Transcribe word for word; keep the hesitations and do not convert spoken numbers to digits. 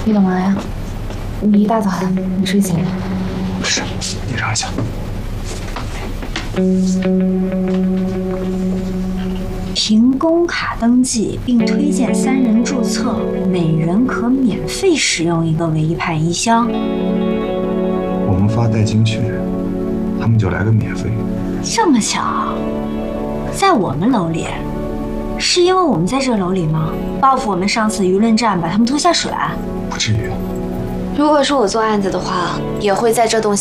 你干嘛呀？你一大早的，你睡醒了？ 不是，你让一下。 凭工卡登记并推荐三人注册，每人可免费使用一个唯一派衣箱。 我们发代金去，他们就来个免费。 这么巧，在我们楼里，是因为我们在这楼里吗？报复我们上次舆论战，把他们拖下水？ 不至于。 如果是我做案子的话，也会在这栋